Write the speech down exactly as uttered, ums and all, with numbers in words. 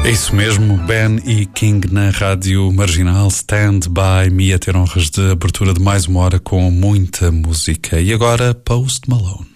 É isso mesmo, Ben e King na Rádio Marginal. Stand By Me, a ter honras de abertura de mais uma hora com muita música. E agora, Post Malone.